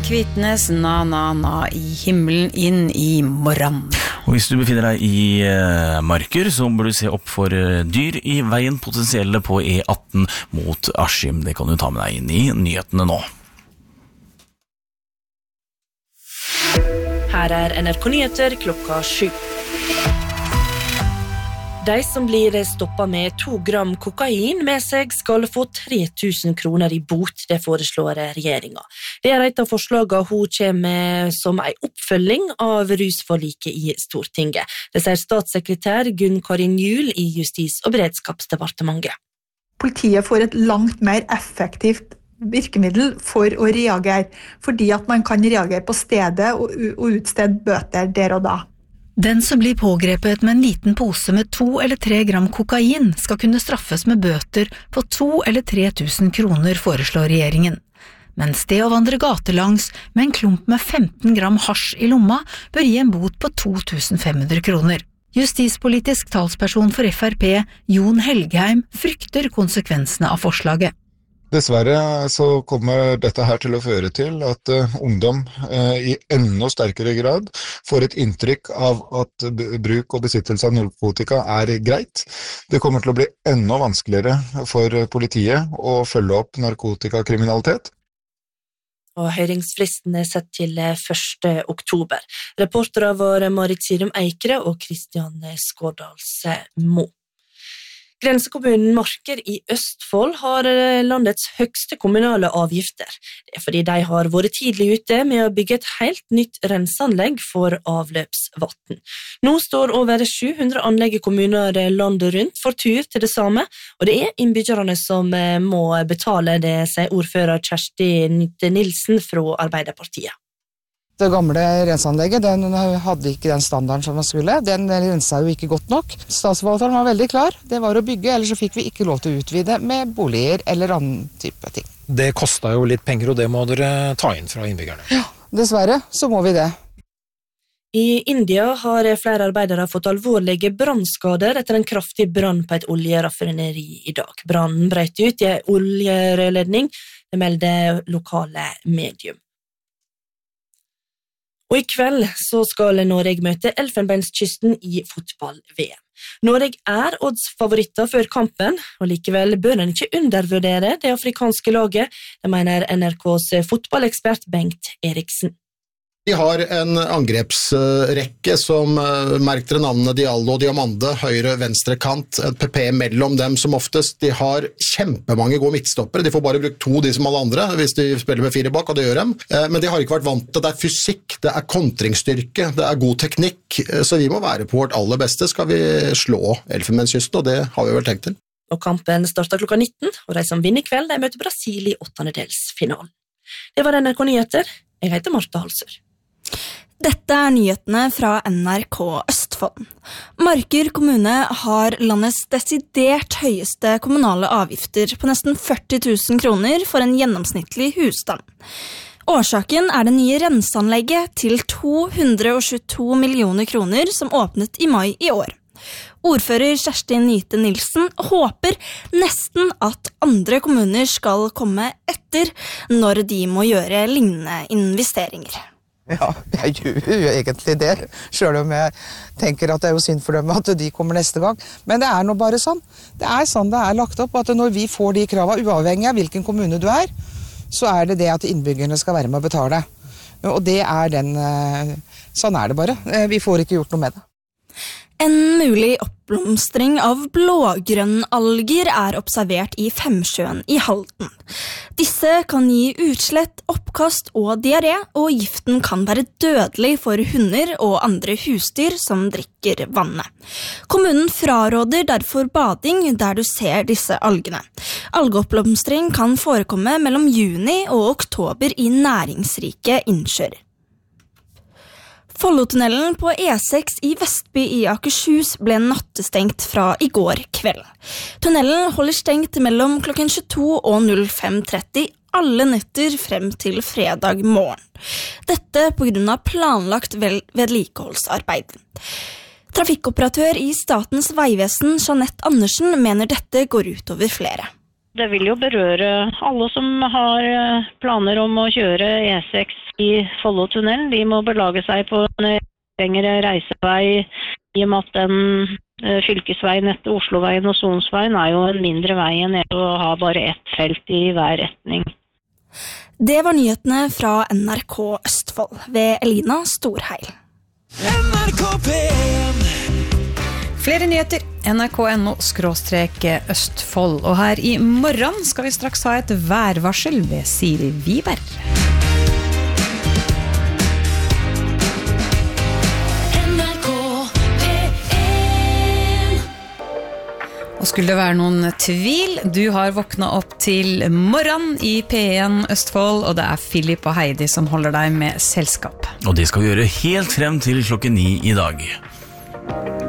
Kvitnes, na, na, na, i himmelen inn i morgen. Og hvis du befinner deg i marker, så bør du se opp for dyr i veien potensielle på E18 mot Askim. Det kan du ta med deg inn i nyhetene nå. Her NRK Nyheter klokka 7. De som blir stoppet med 2 gram kokain med seg skal få 3000 kroner i bot, det foreslår regjeringen. Det et av forslagene hun kommer som en oppfølging av rusforliket i Stortinget. Det sier statssekretær Gunn Karin Juel i Justis- og beredskapsdepartementet. Politiet får et langt mer effektivt virkemiddel for å reagere, fordi at man kan reagere på stedet og utstede bøter der og da. Den som blir pågrepet med en liten pose med 2 eller 3 gram kokain skal kunne straffes med bøter på 2 eller 3000 kroner, foreslår regjeringen. Mens det å vandre gatelangs med en klump med 15 gram hasj i lomma bør gi en bot på 2500 kroner. Justispolitisk talsperson for FrP, Jon Helgheim, frykter konsekvensene av forslaget. Dessverre så kommer dette her til å føre til at ungdom i enda sterkere grad får et inntrykk av at bruk og besittelse av narkotika greit. Det kommer til å bli enda vanskeligere for politiet å følge opp narkotikakriminalitet. Og høringsfristen sett til 1. oktober. Reportere var Marit Sirum Eikre og Kristian Skårdals Mo. Grensekommunen Marker i Østfold har landets høgste kommunale avgifter. Det fordi de har vært tidlig ute med å bygge et helt nytt renseanlegg for avløpsvann. Nå står over 700 anlegg i kommuner landet rundt for tur til det samme, og det innbyggerne som må betale, det sier ordfører Kjersti Nytte Nilsen fra Arbeiderpartiet. Det gamle renseanlegget, den hadde ikke den standarden som man skulle. Den renset jo ikke godt nok. Statsforvalteren var veldig klar. Det var å bygge, ellers så fikk vi ikke lov til å utvide med boliger eller annen type ting. Det kostet jo litt penger, og det må dere ta inn fra innbyggerne. Ja, dessverre så må vi det. I India har flere arbeidere fått alvorlige brannskader etter en kraftig brann på et oljeraffineri i dag. Brannen brøt ut i en oljerørledning, det melder lokale medium. Og i kveld så skal Norge møte Elfenbenskysten i fotball-VM. Norge oddsfavoritter før kampen, og likevel bør en ikke undervurdere det afrikanske laget, det mener NRKs fotballekspert Bengt Eriksen. De har en angrepsrekke som merker navnene Diallo og Diamande, høyre, venstre kant, et PP mellom dem som oftest. De har kjempemange gode midtstoppere, de får bare brukt 2 de som alle andre, hvis de spiller med 4 bak, og det gjør dem. Men de har ikke vært vant til det, fysikk, det kontringsstyrke, det god teknikk, så vi må være på vårt aller beste, skal vi slå Elfenbenskysten, og det har vi vel tenkt til. Og kampen starter klokka 19, og de som vinner i kveld, de møter Brasil i 8-delsfinalen. Det var NRK Nyheter, jeg heter Martha Halsør. Dette nyhetene fra NRK Østfold. Marker kommune har landets desidert høyeste kommunale avgifter på nesten 40 000 kroner for en gjennomsnittlig husstand. Årsaken det nye renseanlegget til 222 millioner kroner som åpnet i mai i år. Ordfører Kjersti Nytte Nilsen håper nesten at andre kommuner skal komme etter når de må gjøre lignende investeringer. Ja, jeg gjør jo egentlig det, selv om jeg tenker at det jo synd for dem at de kommer neste gang. Men det nå bare sånn. Det sånn det lagt opp, at når vi får de kravene, uavhengig av hvilken kommune du så det det at innbyggerne skal være med å betale. Og det sånn det bare. Vi får ikke gjort noe med det. En mulig oppblomstring av blågrønnalger observert i Femsjøen i Halden. Disse kan gi utslett, oppkast og diaré, og giften kan være dødelig for hunder og andre husdyr som drikker vannet. Kommunen fraråder derfor bading der du ser disse algene. Algeoppblomstring kan forekomme mellom juni og oktober i næringsrike innsjøer. Follotunnelen på E6 i Vestby i Akershus ble nattestengt fra i går kveld. Tunnelen holder stengt mellom klokken 22 og 05:30 alle netter frem til fredag morgen. Dette på grunn av planlagt vedlikeholdsarbeid. Trafikkoperatør i Statens vegvesen, Jeanette Andersen, mener dette går ut over flere. Det vil jo berøre alle som har planer om å kjøre E6 i Follotunnelen. De må belage seg på en lengre reisevei i og med at den fylkesveien etter Osloveien og Sonsveien er jo en mindre vei enn å ha bare ett felt i hver retning. Det var nyhetene fra NRK Østfold ved Elina Storheil. NRK P1. Flere nyheter, nrk.no/Østfold. Og her i morgen skal vi straks ha et værvarsel ved Siri Wiberg. Og skulle det være noen tvil, du har våknet opp til morgen i P1 Østfold, og det er Philip og Heidi som holder deg med selskap. Og det skal vi gjøre helt frem til 9:00 i dag.